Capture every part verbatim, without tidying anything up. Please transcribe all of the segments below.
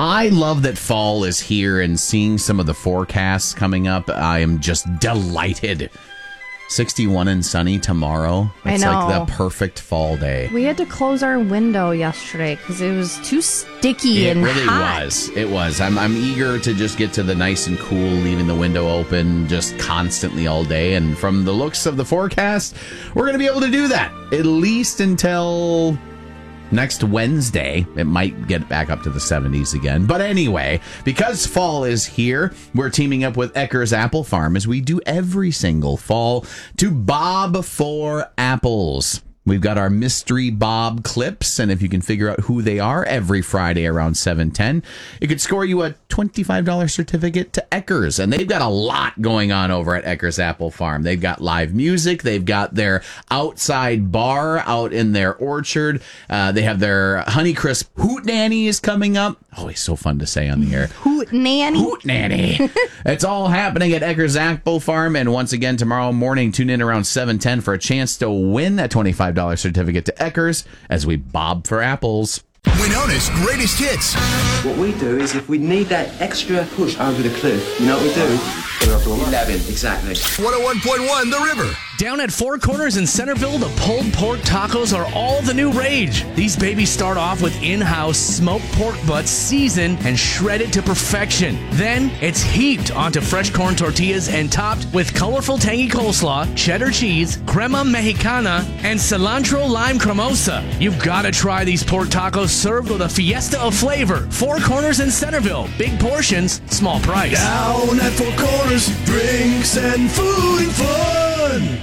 I love that fall is here, and seeing some of the forecasts coming up, I am just delighted. sixty-one and sunny tomorrow. It's like the perfect fall day. We had to close our window yesterday because it was too sticky it and really hot. was. It was. I'm I'm eager to just get to the nice and cool, leaving the window open just constantly all day. And from the looks of the forecast, we're going to be able to do that at least until next Wednesday. It might get back up to the seventies again. But anyway, because fall is here, we're teaming up with Eckers Apple Farm, as we do every single fall, to bob for apples. We've got our mystery bob clips, and if you can figure out who they are every Friday around seven ten, it could score you a twenty-five dollars certificate to Eckers. And they've got a lot going on over at Eckers Apple Farm. They've got live music. They've got their outside bar out in their orchard. Uh, they have their Honeycrisp Hoot Nanny is coming up. Always so fun to say on the air. Hoot Nanny. Hoot Nanny. It's all happening at Eckers Apple Farm. And once again, tomorrow morning, tune in around seven ten for a chance to win a twenty-five dollars certificate to Eckers as we bob for apples. Winona's greatest hits. What we do is, if we need that extra push over the cliff, you know what we do? eleven, exactly. one oh one point one The River. Down at Four Corners in Centerville, the pulled pork tacos are all the new rage. These babies start off with in-house smoked pork butts seasoned and shredded to perfection. Then it's heaped onto fresh corn tortillas and topped with colorful tangy coleslaw, cheddar cheese, crema mexicana, and cilantro lime cremosa. You've got to try these pork tacos served with a fiesta of flavor. Four Corners in Centerville. Big portions, small price. Down at Four Corners, drinks and food and fun.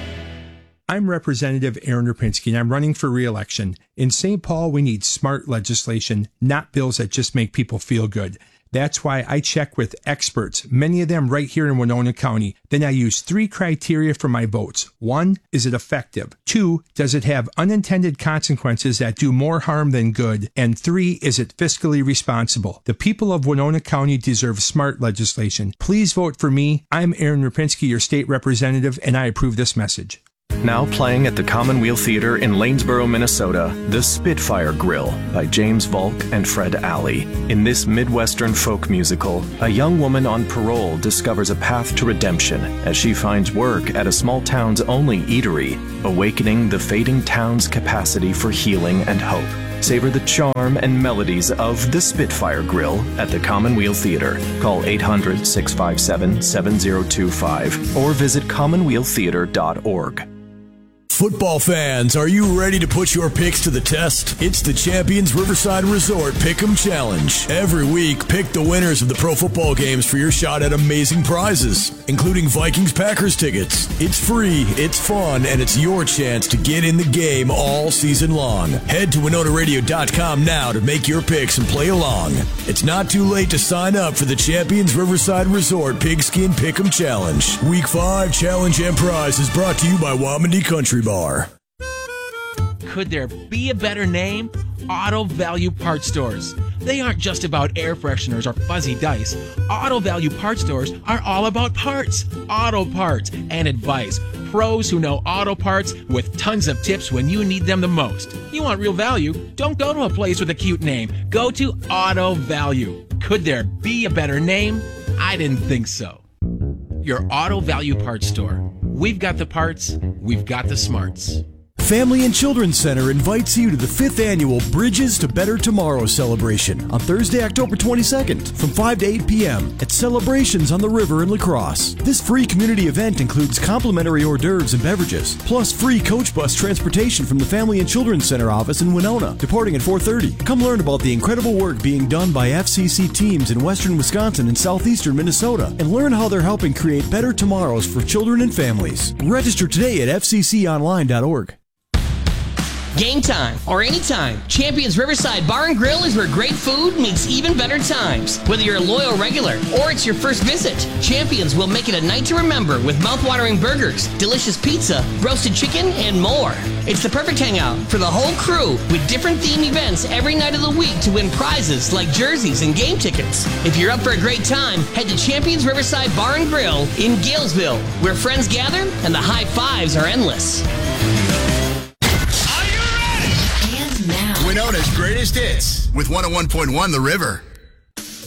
I'm Representative Aaron Rapinski, and I'm running for re-election. In Saint Paul, we need smart legislation, not bills that just make people feel good. That's why I check with experts, many of them right here in Winona County. Then I use three criteria for my votes. One, is it effective? Two, does it have unintended consequences that do more harm than good? And three, is it fiscally responsible? The people of Winona County deserve smart legislation. Please vote for me. I'm Aaron Rapinski, your state representative, and I approve this message. Now playing at the Commonweal Theater in Lanesboro, Minnesota, The Spitfire Grill by James Volk and Fred Alley. In this Midwestern folk musical, a young woman on parole discovers a path to redemption as she finds work at a small town's only eatery, awakening the fading town's capacity for healing and hope. Savor the charm and melodies of The Spitfire Grill at the Commonweal Theater. Call eight hundred, six five seven, seven zero two five or visit commonweal theater dot org. Football fans, are you ready to put your picks to the test? It's the Champions Riverside Resort Pick'em Challenge. Every week, pick the winners of the pro football games for your shot at amazing prizes, including Vikings-Packers tickets. It's free, it's fun, and it's your chance to get in the game all season long. Head to winona radio dot com now to make your picks and play along. It's not too late to sign up for the Champions Riverside Resort Pigskin Pick'em Challenge. Week five Challenge and Prize is brought to you by Wamandee Country Bar. Could there be a better name? Auto Value Parts Stores. They aren't just about air fresheners or fuzzy dice. Auto Value Parts Stores are all about parts, auto parts, and advice. Pros who know auto parts with tons of tips when you need them the most. You want real value? Don't go to a place with a cute name. Go to Auto Value. Could there be a better name? I didn't think so. Your Auto Value Parts Store. We've got the parts, we've got the smarts. Family and Children's Center invites you to the fifth annual Bridges to Better Tomorrow celebration on Thursday, October twenty-second from five to eight p.m. at Celebrations on the River in La Crosse. This free community event includes complimentary hors d'oeuvres and beverages, plus free coach bus transportation from the Family and Children's Center office in Winona, departing at four thirty. Come learn about the incredible work being done by F C C teams in western Wisconsin and southeastern Minnesota, and learn how they're helping create better tomorrows for children and families. Register today at f c c online dot org. Game time or anytime, Champions Riverside Bar and Grill is where great food meets even better times. Whether you're a loyal regular or it's your first visit, Champions will make it a night to remember with mouth-watering burgers, delicious pizza, roasted chicken, and more. It's the perfect hangout for the whole crew with different theme events every night of the week to win prizes like jerseys and game tickets. If you're up for a great time, head to Champions Riverside Bar and Grill in Galesville, where friends gather and the high fives are endless. Winona's greatest hits with one oh one point one The River.